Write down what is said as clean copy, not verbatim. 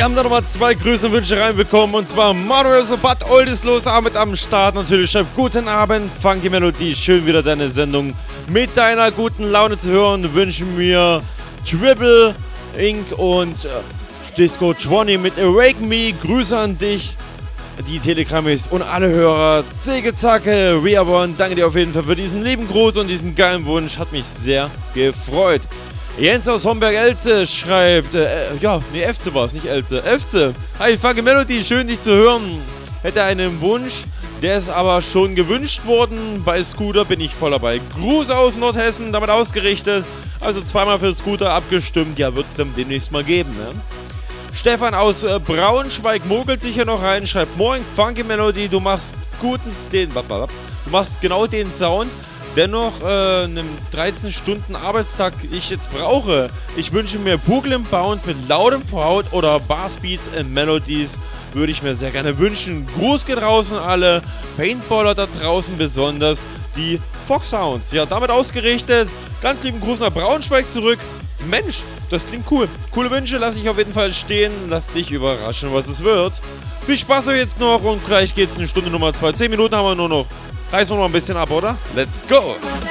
Wir haben da nochmal 2 Grüße und Wünsche reinbekommen. Und zwar Manuel Sobat, Oldest los, Abend am Start. Natürlich schreibt guten Abend, Funky Melodie. Schön wieder deine Sendung mit deiner guten Laune zu hören. Wünschen mir Triple Inc. und Disco 20 mit Awaken Me. Grüße an dich, die Telegrammist und alle Hörer. Zicke Zacke, Reabon. Danke dir auf jeden Fall für diesen lieben Gruß und diesen geilen Wunsch. Hat mich sehr gefreut. Jens aus Homberg-Elze schreibt, Efze war es, nicht Elze. Efze, hi, Funky Melody, schön dich zu hören. Hätte einen Wunsch, der ist aber schon gewünscht worden. Bei Scooter bin ich voll dabei. Gruß aus Nordhessen, damit ausgerichtet. Also zweimal für Scooter abgestimmt. Ja, wird es dann demnächst mal geben, ne? Stefan aus Braunschweig mogelt sich hier noch rein, schreibt, moin, Funky Melody, du machst genau den Sound, dennoch einen 13 Stunden Arbeitstag ich jetzt brauche. Ich wünsche mir Brooklyn Bounce mit laudem Proud oder Bassbeats and Melodies, würde ich mir sehr gerne wünschen. Gruß geht raus an alle Paintballer da draußen, besonders die Fox Sounds. Ja, damit ausgerichtet. Ganz lieben Gruß nach Braunschweig zurück. Mensch, das klingt cool. Coole Wünsche lasse ich auf jeden Fall stehen. Lass dich überraschen, was es wird. Viel Spaß euch jetzt noch und gleich geht's in Stunde Nummer 2. 10 Minuten haben wir nur noch. Reißen wir noch ein bisschen ab, oder? Let's go!